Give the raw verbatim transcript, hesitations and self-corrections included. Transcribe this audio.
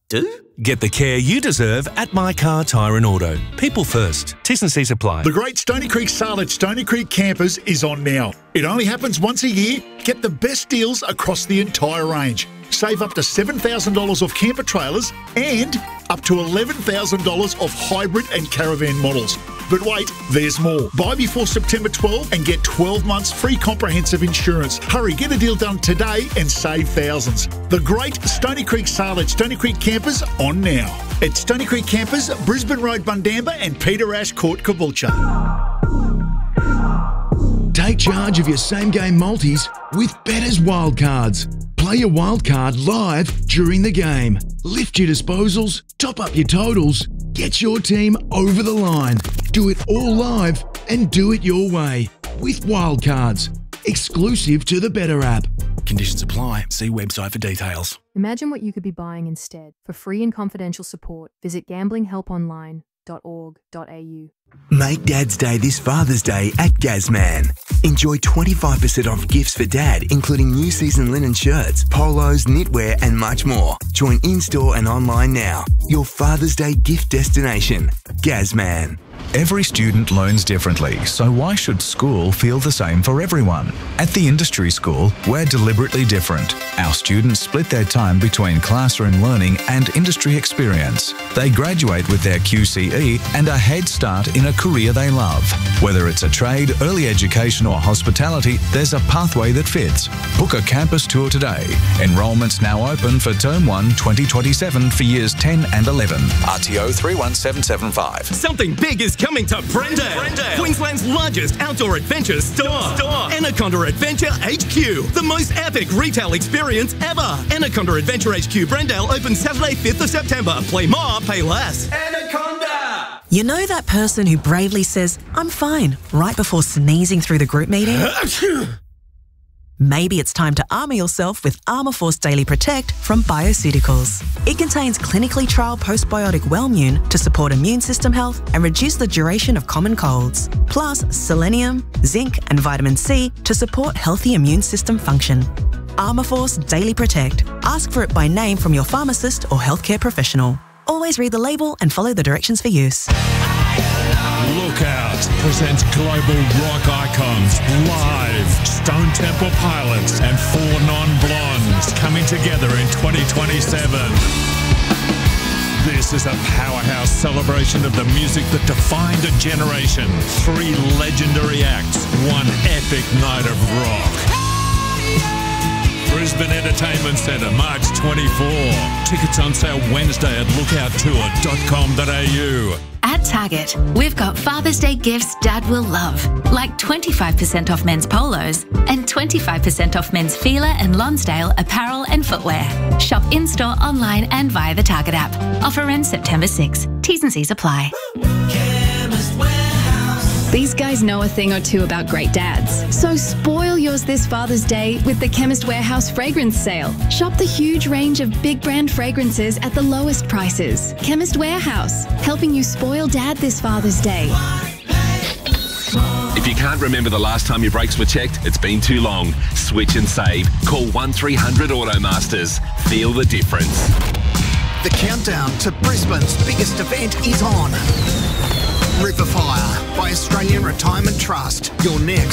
do? Get the care you deserve at My Car Tyre and Auto. People first. T's and C's apply. The Great Stony Creek Sale at Stony Creek Campers is on now. It only happens once a year. Get the best deals across the entire range. Save up to seven thousand dollars off camper trailers and up to eleven thousand dollars off hybrid and caravan models. But wait, there's more. Buy before September twelfth and get twelve months free comprehensive insurance. Hurry, get a deal done today and save thousands. The Great Stony Creek Sale at Stony Creek Campers on now. At Stony Creek Campers, Brisbane Road, Bundamba and Peter Ash Court, Caboolture. Take charge of your same-game multis with Better's Wildcards. Play your wildcard live during the game. Lift your disposals, top up your totals, get your team over the line. Do it all live and do it your way with Wildcards. Exclusive to the Better app. Conditions apply. See website for details. Imagine what you could be buying instead. For free and confidential support, visit gambling help online dot org dot a u. Make Dad's Day this Father's Day at Gazman. Enjoy twenty-five percent off gifts for Dad, including new season linen shirts, polos, knitwear and much more. Join in-store and online now. Your Father's Day gift destination, Gazman. Every student learns differently, so why should school feel the same for everyone? At the Industry School, we're deliberately different. Our students split their time between classroom learning and industry experience. They graduate with their Q C E and a head start in a career they love. Whether it's a trade, early education or hospitality, there's a pathway that fits. Book a campus tour today. Enrolment's now open for Term one twenty twenty-seven for Years ten and eleven. R T O three one seven seven five. Something big is coming to Brendale, Brendale. Queensland's largest outdoor adventure store. store. Anaconda Adventure H Q, the most epic retail experience ever. Anaconda Adventure H Q Brendale opens Saturday fifth of September. Play more, pay less. Anaconda! You know that person who bravely says, "I'm fine," right before sneezing through the group meeting? Maybe it's time to armour yourself with Armour Force Daily Protect from Bioceuticals. It contains clinically trialled postbiotic Wellmune to support immune system health and reduce the duration of common colds, plus selenium, zinc and vitamin C to support healthy immune system function. Armour Force Daily Protect. Ask for it by name from your pharmacist or healthcare professional. Always read the label and follow the directions for use. Lookout presents global rock icons live. Stone Temple Pilots and Four Non-Blondes coming together in twenty twenty-seven. This is a powerhouse celebration of the music that defined a generation. Three legendary acts, one epic night of rock. Brisbane Entertainment Centre, March twenty-fourth. Tickets on sale Wednesday at lookout tour dot com dot a u. At Target, we've got Father's Day gifts Dad will love, like twenty-five percent off men's polos and twenty-five percent off men's Fila and Lonsdale apparel and footwear. Shop in-store, online and via the Target app. Offer ends September sixth. T's and C's apply. These guys know a thing or two about great dads. So spoil yours this Father's Day with the Chemist Warehouse fragrance sale. Shop the huge range of big brand fragrances at the lowest prices. Chemist Warehouse, helping you spoil Dad this Father's Day. If you can't remember the last time your brakes were checked, it's been too long. Switch and save. Call one three hundred Automasters. Feel the difference. The countdown to Brisbane's biggest event is on. Riverfire by Australian Retirement Trust. Your next